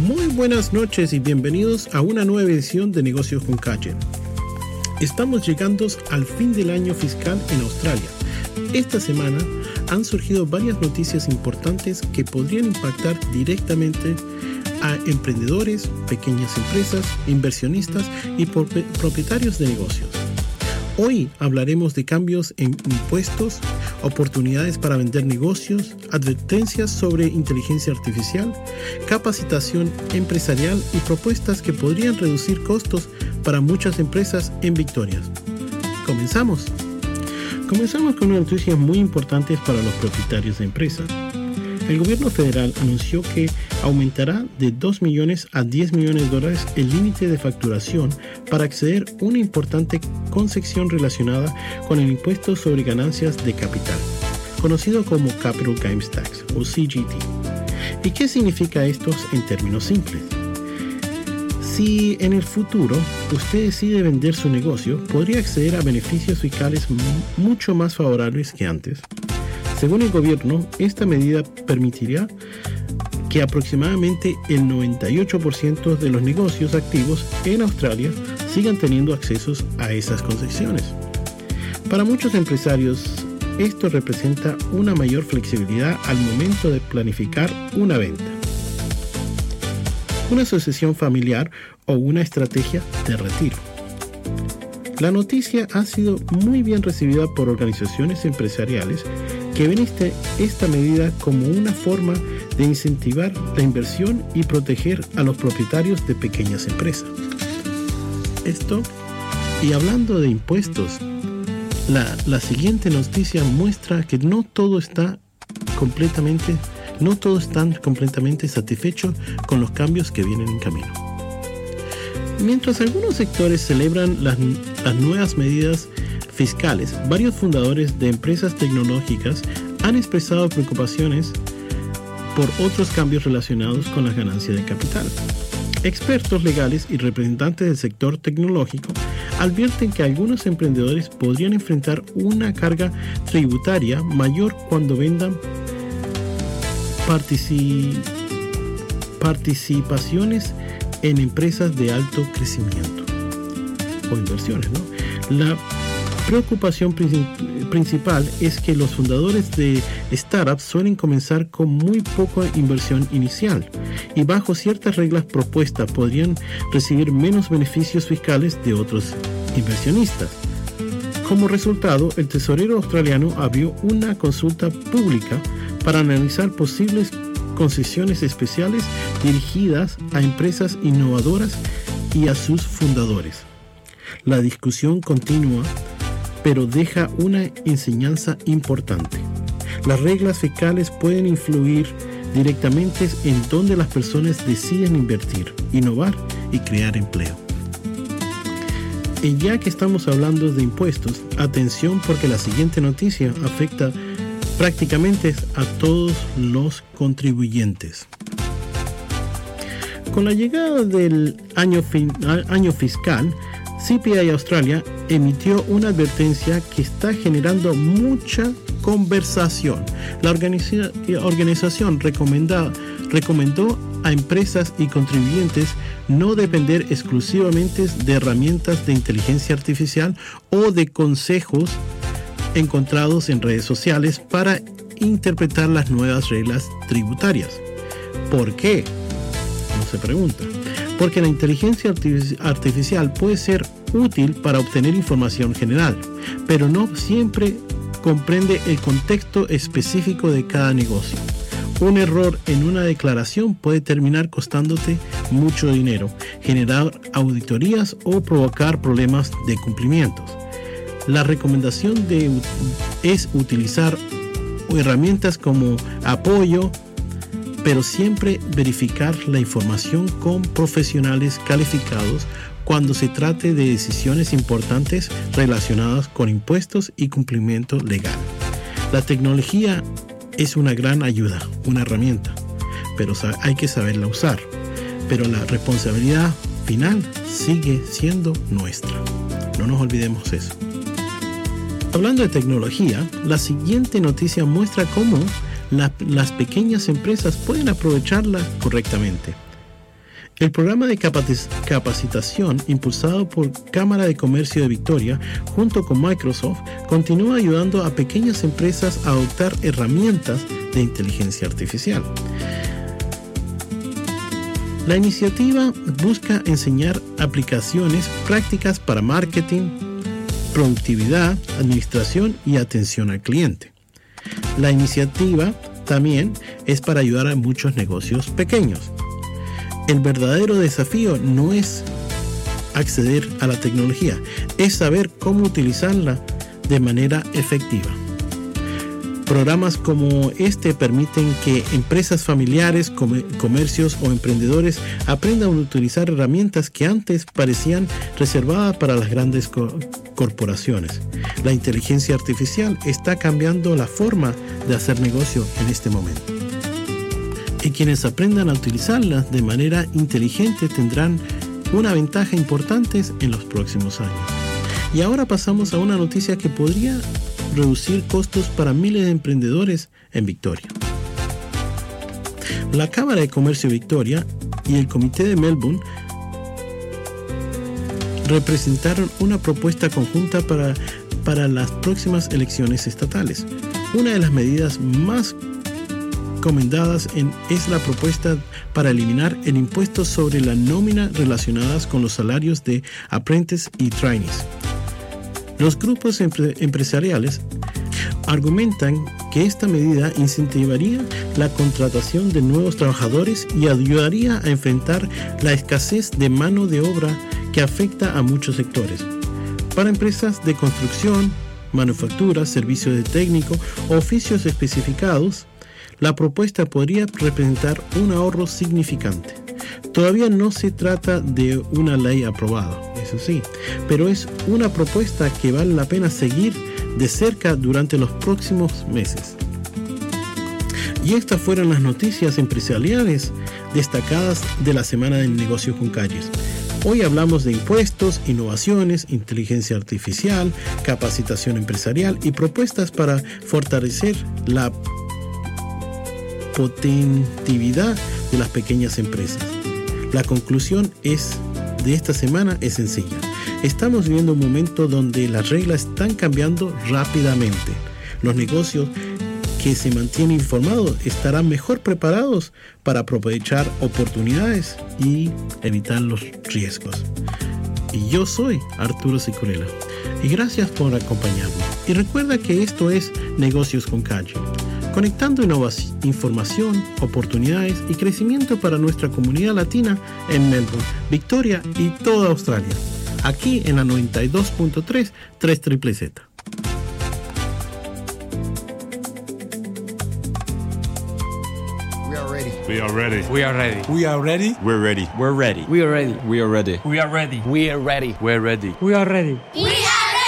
Muy buenas noches y bienvenidos a una nueva edición de Negocios con Calle. Estamos llegando al fin del año fiscal en Australia. Esta semana han surgido varias noticias importantes que podrían impactar directamente a emprendedores, pequeñas empresas, inversionistas y propietarios de negocios. Hoy hablaremos de cambios en impuestos, oportunidades para vender negocios, advertencias sobre inteligencia artificial, capacitación empresarial y propuestas que podrían reducir costos para muchas empresas en Victoria. Comenzamos con una noticia muy importante para los propietarios de empresas. El gobierno federal anunció que aumentará de 2 millones a 10 millones de dólares el límite de facturación para acceder a una importante concesión relacionada con el impuesto sobre ganancias de capital, conocido como Capital Gains Tax o CGT. ¿Y qué significa esto en términos simples? Si en el futuro usted decide vender su negocio, podría acceder a beneficios fiscales mucho más favorables que antes. Según el gobierno, esta medida permitirá que aproximadamente el 98% de los negocios activos en Australia sigan teniendo acceso a esas concesiones. Para muchos empresarios, esto representa una mayor flexibilidad al momento de planificar una venta, una sucesión familiar o una estrategia de retiro. La noticia ha sido muy bien recibida por organizaciones empresariales que ven esta medida como una forma de incentivar la inversión y proteger a los propietarios de pequeñas empresas. Y hablando de impuestos, la siguiente noticia muestra que no todos están completamente satisfechos con los cambios que vienen en camino. Mientras algunos sectores celebran las nuevas medidas fiscales, varios fundadores de empresas tecnológicas han expresado preocupaciones por otros cambios relacionados con las ganancias de capital. Expertos legales y representantes del sector tecnológico advierten que algunos emprendedores podrían enfrentar una carga tributaria mayor cuando vendan participaciones en empresas de alto crecimiento o inversiones, ¿no? La preocupación principal es que los fundadores de startups suelen comenzar con muy poca inversión inicial y bajo ciertas reglas propuestas podrían recibir menos beneficios fiscales de otros inversionistas. Como resultado, el tesorero australiano abrió una consulta pública para analizar posibles concesiones especiales dirigidas a empresas innovadoras y a sus fundadores. La discusión continúa, pero deja una enseñanza importante. Las reglas fiscales pueden influir directamente en dónde las personas deciden invertir, innovar y crear empleo. Y ya que estamos hablando de impuestos, atención porque la siguiente noticia afecta prácticamente a todos los contribuyentes. Con la llegada del año fiscal, CPA Australia emitió una advertencia que está generando mucha conversación. La organización recomendó a empresas y contribuyentes no depender exclusivamente de herramientas de inteligencia artificial o de consejos encontrados en redes sociales para interpretar las nuevas reglas tributarias. ¿Por qué? No se pregunta. Porque la inteligencia artificial puede ser útil para obtener información general, pero no siempre comprende el contexto específico de cada negocio. Un error en una declaración puede terminar costándote mucho dinero, generar auditorías o provocar problemas de cumplimientos. La recomendación es utilizar herramientas como apoyo, pero siempre verificar la información con profesionales calificados cuando se trate de decisiones importantes relacionadas con impuestos y cumplimiento legal. La tecnología es una gran ayuda, una herramienta, pero hay que saberla usar. Pero la responsabilidad final sigue siendo nuestra. No nos olvidemos eso. Hablando de tecnología, la siguiente noticia muestra cómo las pequeñas empresas pueden aprovecharla correctamente. El programa de capacitación impulsado por Cámara de Comercio de Victoria junto con Microsoft continúa ayudando a pequeñas empresas a adoptar herramientas de inteligencia artificial. La iniciativa busca enseñar aplicaciones prácticas para marketing, productividad, administración y atención al cliente. La iniciativa también es para ayudar a muchos negocios pequeños. El verdadero desafío no es acceder a la tecnología, es saber cómo utilizarla de manera efectiva. Programas como este permiten que empresas familiares, comercios o emprendedores aprendan a utilizar herramientas que antes parecían reservadas para las grandes corporaciones. La inteligencia artificial está cambiando la forma de hacer negocio en este momento. Y quienes aprendan a utilizarlas de manera inteligente tendrán una ventaja importante en los próximos años. Y ahora pasamos a una noticia que podría reducir costos para miles de emprendedores en Victoria. La Cámara de Comercio de Victoria y el Comité de Melbourne representaron una propuesta conjunta para las próximas elecciones estatales. Una de las medidas más recomendadas es la propuesta para eliminar el impuesto sobre la nómina relacionadas con los salarios de apprentices y trainees. Los grupos empresariales argumentan que esta medida incentivaría la contratación de nuevos trabajadores y ayudaría a enfrentar la escasez de mano de obra que afecta a muchos sectores. Para empresas de construcción, manufactura, servicios de técnico o oficios especificados, la propuesta podría representar un ahorro significante. Todavía no se trata de una ley aprobada, eso sí, pero es una propuesta que vale la pena seguir de cerca durante los próximos meses. Y estas fueron las noticias empresariales destacadas de la semana del Negocios con Calles. Hoy hablamos de impuestos, innovaciones, inteligencia artificial, capacitación empresarial y propuestas para fortalecer la competitividad de las pequeñas empresas. La conclusión de esta semana es sencilla. Estamos viviendo un momento donde las reglas están cambiando rápidamente. Los negocios que se mantienen informados estarán mejor preparados para aprovechar oportunidades y evitar los riesgos. Y yo soy Arturo Sicurela. Y gracias por acompañarnos. Y recuerda que esto es Negocios con Calle, conectando información, oportunidades y crecimiento para nuestra comunidad latina en Melbourne, Victoria y toda Australia. Aquí en la 92.3 3ZZZ. We are ready. We are ready. We are ready. We're ready. We're ready. We are ready. We are ready. We are ready. We are ready. We're ready. We are ready. We are ready.